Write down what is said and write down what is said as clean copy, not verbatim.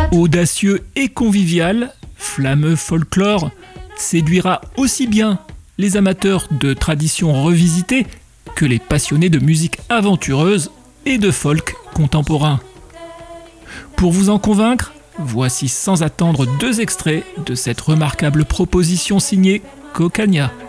Audacieux et convivial, Flammeux Folklore séduira aussi bien les amateurs de traditions revisitées que les passionnés de musique aventureuse et de folk contemporain. Pour vous en convaincre, voici sans attendre 2 extraits de cette remarquable proposition signée Cocania.